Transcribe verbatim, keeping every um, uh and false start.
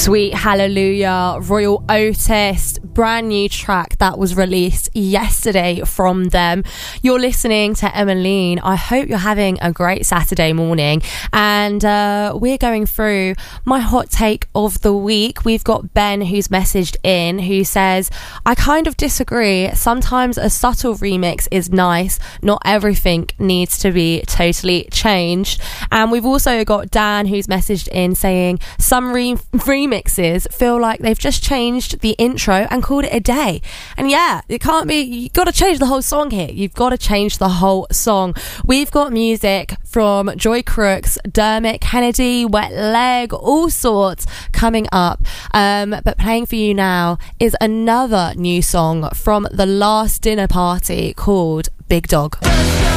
Sweet Hallelujah, Royal Otis, brand new track that was released yesterday from them. You're listening to Emmeline. I hope you're having a great Saturday morning, and uh, we're going through my hot take of the week. We've got Ben who's messaged in, who says, I kind of disagree. Sometimes a subtle remix is nice. Not everything needs to be totally changed. And we've also got Dan who's messaged in saying some re- remixes feel like they've just changed the intro and called it a day. And yeah, it can't be. You've got to change the whole song here. You've got to change the whole song. We've got music from Joy Crooks, Dermot Kennedy, Wet Leg, all sorts coming up. Um, but playing for you now is another new song from The Last Dinner Party called Big Dog.